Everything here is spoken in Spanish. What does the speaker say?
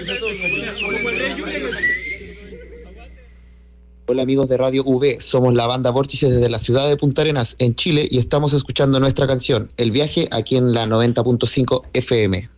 Hola amigos de Radio V, somos la banda Vórtices desde la ciudad de Punta Arenas, en Chile, y estamos escuchando nuestra canción El Viaje aquí en la 90.5 FM.